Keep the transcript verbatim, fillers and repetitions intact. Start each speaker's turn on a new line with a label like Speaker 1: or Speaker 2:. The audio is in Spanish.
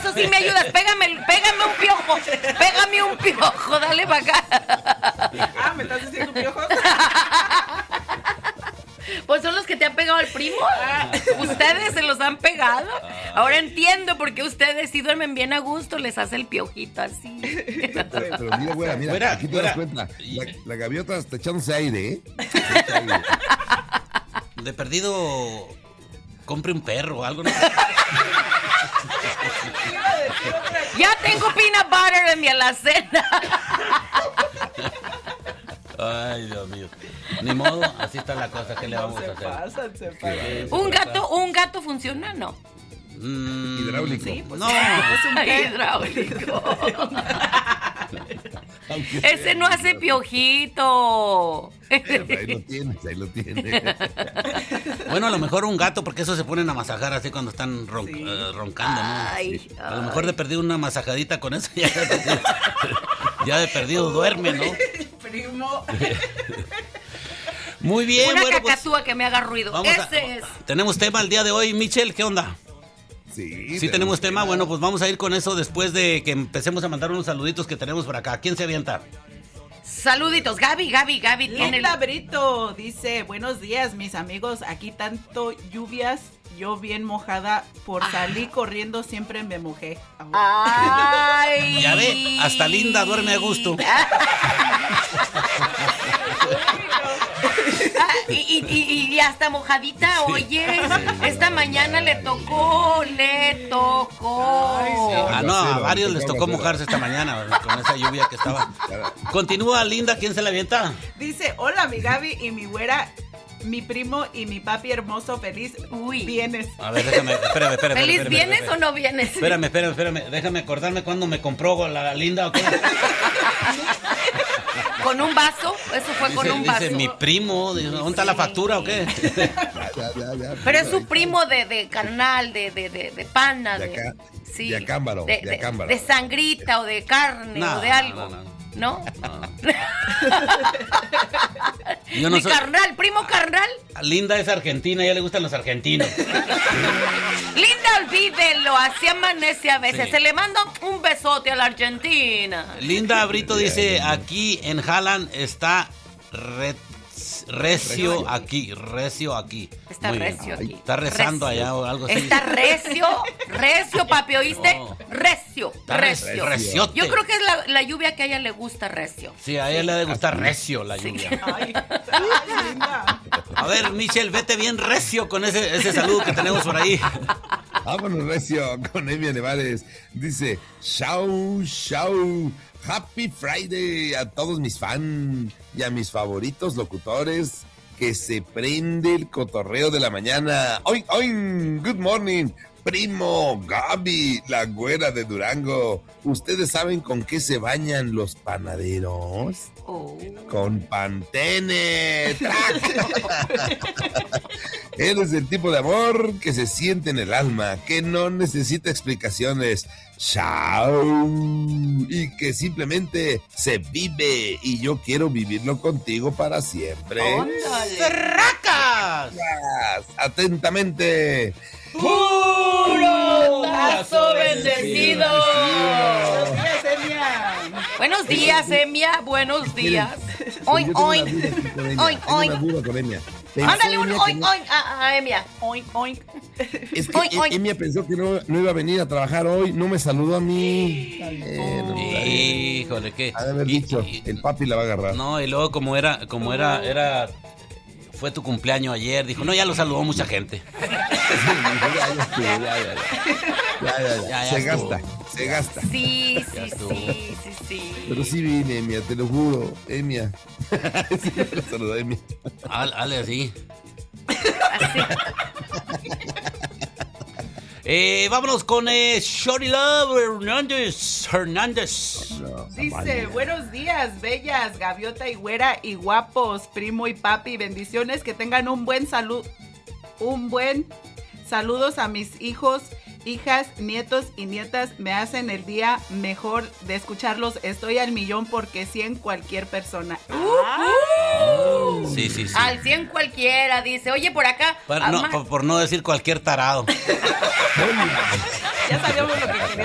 Speaker 1: eso sí me ayudas. Pégame, pégame un piojo. Pégame un piojo. Dale para acá.
Speaker 2: Ah, ¿me estás diciendo piojos?
Speaker 1: Pues son los que te han pegado el primo. Ustedes se los han pegado. Ahora entiendo por qué ustedes si duermen bien a gusto les hace el piojito así.
Speaker 3: Pero, pero mira, güera, mira,
Speaker 4: Güera,
Speaker 3: aquí te
Speaker 4: güera.
Speaker 3: das cuenta. La, la gaviota está echándose aire, ¿eh?
Speaker 4: De perdido, compre un perro o algo, ¿no?
Speaker 1: Ya tengo peanut butter en mi alacena.
Speaker 4: Ay, Dios mío. Ni modo, así está la cosa. ¿Qué le vamos
Speaker 2: Se
Speaker 4: a hacer?
Speaker 2: pasan, se pasan.
Speaker 1: ¿Un gato, un gato funciona? No.
Speaker 4: Mm,
Speaker 3: Hidráulico.
Speaker 2: Sí, pues
Speaker 4: No.
Speaker 2: es un perro.
Speaker 1: Hidráulico.
Speaker 3: Aunque
Speaker 1: Ese
Speaker 3: sea,
Speaker 1: no hace piojito.
Speaker 3: Ahí lo tienes, ahí lo tienes.
Speaker 4: Bueno, a lo mejor un gato, porque eso se ponen a masajar así cuando están ron-
Speaker 2: Sí.
Speaker 4: eh, roncando, ¿no?
Speaker 1: Ay,
Speaker 4: A lo mejor de perdido una masajadita con eso ya de perdido, ya de perdido duerme, ¿no?
Speaker 2: Primo.
Speaker 4: Muy bien,
Speaker 1: Una
Speaker 4: bueno, pues
Speaker 1: cacatúa que me haga ruido.
Speaker 4: vamos a-
Speaker 1: Ese es.
Speaker 4: tenemos tema el día de hoy, Michelle, ¿qué onda?
Speaker 3: Sí,
Speaker 4: Sí tenemos tema, bueno, pues vamos a ir con eso después de que empecemos a mandar unos saluditos que tenemos por acá. ¿Quién se avienta?
Speaker 1: Saluditos, Gaby, Gaby, Gaby tiene el...
Speaker 2: Linda Brito dice, buenos días mis amigos, aquí tanto lluvias, yo bien mojada, por salir corriendo siempre me mojé.
Speaker 1: Ay.
Speaker 4: Ya ve, hasta Linda duerme a gusto.
Speaker 1: Ah, y, y, y, y hasta mojadita, oye, esta mañana le tocó, le tocó.
Speaker 4: Ah, no, a varios les tocó mojarse esta mañana con esa lluvia que estaba. Continúa, Linda, ¿quién se la avienta?
Speaker 2: Dice, hola mi Gaby y mi güera, mi primo y mi papi hermoso, feliz
Speaker 1: Uy.
Speaker 2: vienes.
Speaker 4: A ver, déjame, espérame, espérame.
Speaker 1: ¿Feliz
Speaker 4: espérame,
Speaker 1: vienes
Speaker 4: espérame.
Speaker 1: o no vienes?
Speaker 4: Espérame, espérame, espérame. Déjame acordarme cuándo me compró la Linda, ¿o qué?
Speaker 1: ¿Con un vaso? Eso fue con
Speaker 4: Dice,
Speaker 1: un vaso.
Speaker 4: dice, mi primo, dice, ¿dónde está la factura o qué?
Speaker 3: Ya, ya, ya, ya.
Speaker 1: Pero es su primo de, de carnal, de, de, de, de pana,
Speaker 3: De
Speaker 1: de,
Speaker 3: acá,
Speaker 1: sí,
Speaker 3: de acámbaro,
Speaker 1: de,
Speaker 3: de
Speaker 1: de-
Speaker 3: acámbaro.
Speaker 1: de sangrita o de carne
Speaker 4: No,
Speaker 1: o de algo,
Speaker 4: no, no.
Speaker 1: ¿no?
Speaker 4: Yo no
Speaker 1: Mi
Speaker 4: soy-
Speaker 1: carnal, primo carnal.
Speaker 4: Linda es argentina, ya le gustan los argentinos.
Speaker 1: Linda, olvídelo, así amanece a veces.
Speaker 4: Sí.
Speaker 1: Se le manda un besote a la Argentina.
Speaker 4: Linda Brito dice, aquí en Halland está re- recio aquí, recio aquí.
Speaker 1: Está
Speaker 4: Muy bien.
Speaker 1: recio aquí.
Speaker 4: Está rezando
Speaker 1: Recio.
Speaker 4: allá o algo así.
Speaker 1: Está recio, recio, papi, ¿oíste?
Speaker 4: No.
Speaker 1: Recio,
Speaker 4: Está re-
Speaker 1: recio.
Speaker 4: reciote.
Speaker 1: Yo creo que es la, la lluvia que a ella le gusta recio.
Speaker 4: Sí, a ella le ha de gustar recio la
Speaker 1: Sí.
Speaker 4: lluvia.
Speaker 2: Ay, ay, linda.
Speaker 4: A ver, Michelle, vete bien recio con ese, ese saludo que tenemos por ahí.
Speaker 3: Vámonos, recio, con Emi Nevares. Dice, chau, chau, happy Friday a todos mis fans y a mis favoritos locutores que se prende el cotorreo de la mañana. Oin, oin, good morning, primo, Gaby, la güera de Durango. ¿Ustedes saben con qué se bañan los panaderos?
Speaker 1: Oh.
Speaker 3: Con Pantene. Eres el tipo de amor que se siente en el alma, que no necesita explicaciones. Chao. Y que simplemente se vive y yo quiero vivirlo contigo para siempre.
Speaker 4: ¡Cerracas!
Speaker 3: Atentamente.
Speaker 1: ¡Puro tazo bendecido!
Speaker 2: Buenos días, Emilia.
Speaker 1: Buenos días, Emia. Buenos días. Oin,
Speaker 3: Yo tengo una
Speaker 1: oin.
Speaker 3: duda aquí con Enya,
Speaker 1: Oin,
Speaker 3: tengo
Speaker 1: oin.
Speaker 3: una duda con Enya. Pensó
Speaker 1: Ándale un
Speaker 3: Enya que
Speaker 1: oin,
Speaker 3: no-
Speaker 1: oin a, a Emia.
Speaker 2: Oink, oink.
Speaker 3: Es que
Speaker 1: Oin,
Speaker 3: E-
Speaker 1: oin.
Speaker 3: Enya pensó que no, no iba a venir a trabajar hoy, no me saludó a mí. Está bien, está bien.
Speaker 4: Híjole, ¿qué?
Speaker 3: Ha de haber
Speaker 4: Y-
Speaker 3: dicho,
Speaker 4: y-
Speaker 3: el papi la va a agarrar.
Speaker 4: No, y luego como era, como era, era, fue tu cumpleaños ayer, dijo, no, ya lo saludó mucha gente.
Speaker 3: Ya, ya estuvo, ya, ya, ya. Ya, ya, ya.
Speaker 4: Ya, ya
Speaker 3: se
Speaker 4: estuvo.
Speaker 3: gasta, se gasta.
Speaker 1: Sí,
Speaker 4: Ya
Speaker 1: sí,
Speaker 4: estuvo.
Speaker 1: sí, sí, sí.
Speaker 3: Pero sí vine, Emia, te lo juro, Emia. Sí, me saludó Emia.
Speaker 4: Al- Ale así.
Speaker 1: Así.
Speaker 4: Eh, vámonos con eh, Shorty Love Hernández. Hernández.
Speaker 3: No,
Speaker 2: Dice, buenos días, bellas, gaviota y güera y guapos, primo y papi, bendiciones, que tengan un buen salud, un buen saludos a mis hijos, hijas, nietos y nietas, me hacen el día mejor de escucharlos, estoy al millón porque cien cualquier persona.
Speaker 4: Sí, sí, sí.
Speaker 1: Al cien cualquiera, dice. Oye, por acá.
Speaker 4: Por
Speaker 1: ah,
Speaker 4: no,
Speaker 1: ma-
Speaker 4: por, por no decir cualquier tarado.
Speaker 2: Ya sabíamos lo que querías